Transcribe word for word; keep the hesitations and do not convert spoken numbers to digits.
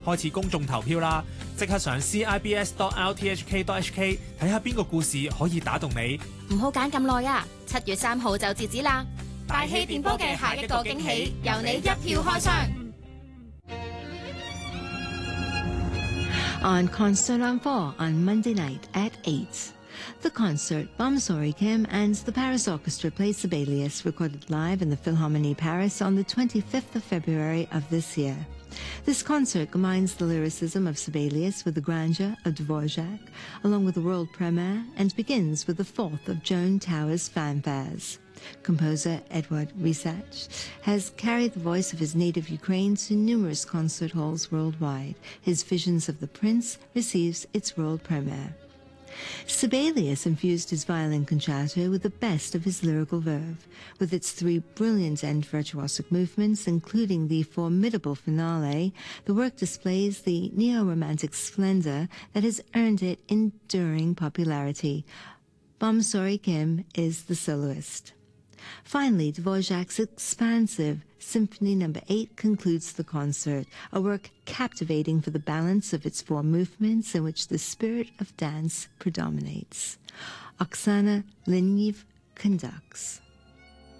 開始公眾投票啦！即刻上 c i b s dot r t h k dot h k 睇下邊個故事可以打動你。 唔好揀咁耐啊！七月三號就截止啦。大氣電波嘅下一個驚喜，由你一票開箱。 On Concert on Four on Monday night at eight. The concert, Bomsori Kim and the Paris Orchestra played Sibelius, recorded live in the Philharmonie Paris on the twenty-fifth of February of this year. This concert combines the lyricism of Sibelius with the grandeur of Dvorak, along with the world premiere, and begins with the fourth of Joan Tower's fanfares. Composer Edward Risach has carried the voice of his native Ukraine to numerous concert halls worldwide. His Visions of the Prince receives its world premiere. Sibelius infused his violin concerto with the best of his lyrical verve, with its three brilliant and virtuosic movements, including the formidable finale. The work displays the neo-romantic splendor that has earned it enduring popularity. Bomsori Kim is the soloist. Finally, Dvorak's expansive Symphony Number eight concludes the concert, a work captivating for the balance of its four movements in which the spirit of dance predominates. Oksana Liniev conducts.